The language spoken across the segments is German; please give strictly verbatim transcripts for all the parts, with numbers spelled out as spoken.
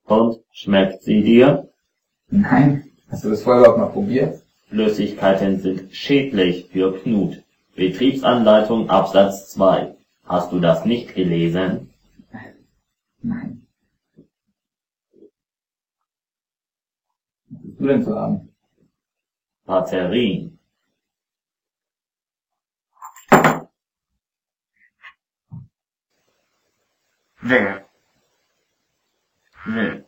Und schmeckt sie dir? Nein. Hast du das vorher überhaupt mal probiert? Flüssigkeiten sind schädlich für Knut. Betriebsanleitung Absatz zwei. Hast du das nicht gelesen? Nein. Was bist du denn zu haben? Batterien. Wer? Wer?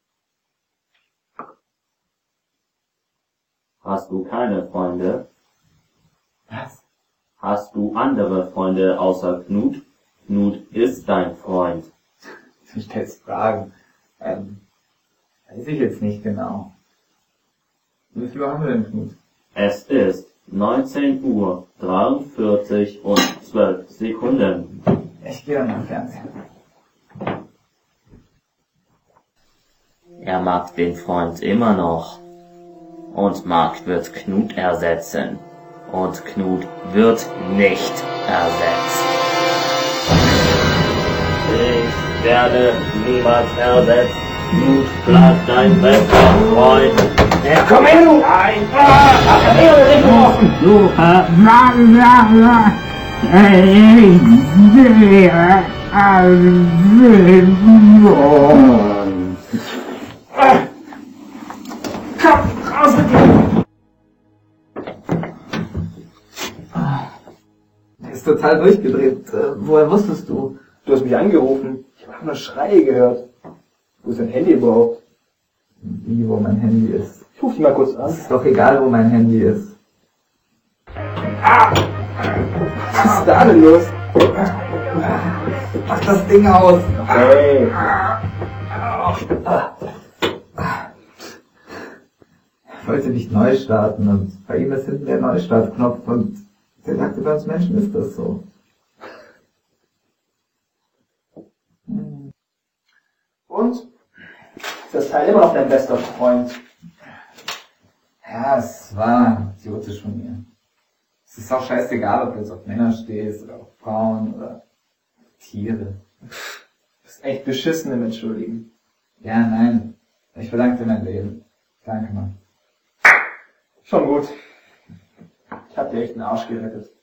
Hast du keine Freunde? Was? Hast du andere Freunde außer Knut? Knut ist dein Freund. Du stellst Fragen. Ähm, weiß ich jetzt nicht genau. Wie viel Uhr haben wir denn, Knut? Es ist neunzehn Uhr dreiundvierzig und zwölf Sekunden. Ich gehe dann am Fernsehen. Er mag den Freund immer noch. Und Mark wird Knut ersetzen. Und Knut wird nicht ersetzt. Ich werde niemals ersetzt. Knut bleibt dein bester Freund. Ja, komm her, du! Nein! Ah, komm her, du geworfen! Du, äh, la, la, la. Äh, Ah. Komm, raus mit dir! Der ist total durchgedreht. Äh, woher wusstest du? Du hast mich angerufen. Ich habe nur Schreie gehört. Wo ist dein Handy überhaupt? Wie, wo mein Handy ist? Ich ruf dich mal kurz Es an. ist doch egal, wo mein Handy ist. Ah! Was ist da denn los? Mach das Ding aus! Hey! Ich wollte nicht neu starten und bei ihm ist hinten der Neustartknopf und der sagte, bei uns Menschen ist das so. Und? Ist das Teil immer noch dein bester Freund? Ja, es war idiotisch von mir. Es ist auch scheißegal, ob du jetzt auf Männer stehst oder auf Frauen oder Tiere. Du bist echt beschissen im Entschuldigen. Ja, nein. Ich verdanke dir mein Leben. Danke, Mann. Schon gut. Ich hab dir echt den Arsch gerettet.